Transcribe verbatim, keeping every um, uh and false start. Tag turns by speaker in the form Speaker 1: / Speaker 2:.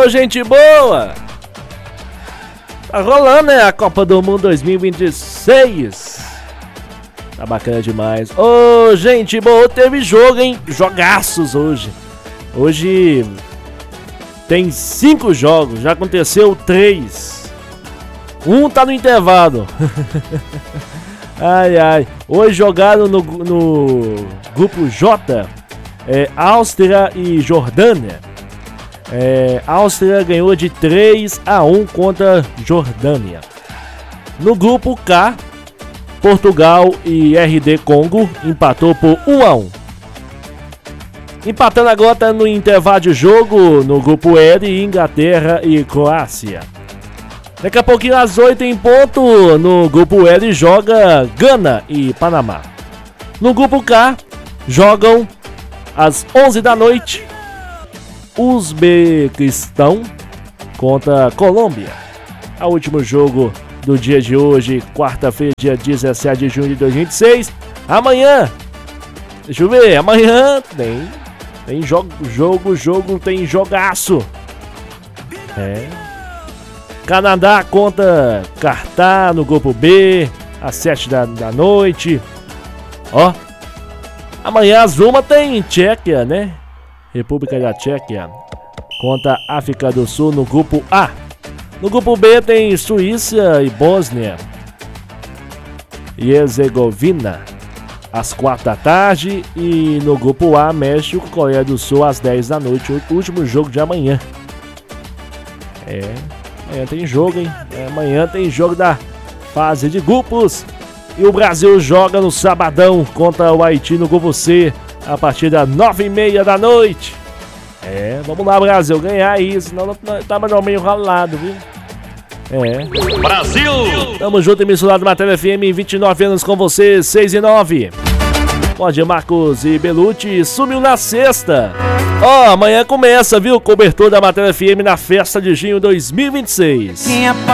Speaker 1: Ô, gente boa! Tá rolando, né? A Copa do Mundo dois mil e vinte e seis. Tá bacana demais. Ô, gente boa, teve jogo, hein? Jogaços hoje. Hoje tem cinco jogos, já aconteceu três. Um tá no intervalo. Ai, ai. Hoje jogaram no, no grupo J, é, Áustria e Jordânia. É, Áustria ganhou de três a um contra Jordânia. No grupo K, Portugal e R D Congo empatou por um a um. Empatando agora tá no intervalo de jogo no grupo L, Inglaterra e Croácia. Daqui a pouquinho às oito em ponto, no grupo L joga Gana e Panamá. No grupo K jogam às onze da noite Uzbequistão contra Colômbia. O último jogo do dia de hoje, quarta-feira, dia dezessete de junho de dois mil e vinte e seis. Amanhã, deixa eu ver, amanhã tem, tem jogo, jogo, jogo, tem jogaço. É. Canadá contra Catar no grupo B, às sete da, da noite. Ó, amanhã às uma tem Tchequia, né? República da Tchequia contra África do Sul no grupo A. No grupo B tem Suíça e Bósnia e Herzegovina às quatro da tarde. E no grupo A, México e Coreia do Sul às dez da noite. O último jogo de amanhã. É, amanhã tem jogo, hein? É, amanhã tem jogo da fase de grupos. E o Brasil joga no sabadão contra o Haiti no grupo C a partir das nove e meia da noite. É, vamos lá, Brasil, ganhar aí, senão tá mais ou menos ralado, viu? É.
Speaker 2: Brasil!
Speaker 1: Tamo junto e misturado, Matéria F M, vinte e nove anos com você, seis e nove. Pode Marcos e Belucci sumiu na sexta. Ó, oh, amanhã começa, viu? Cobertor da Matéria F M na festa de junho dois mil e vinte e seis.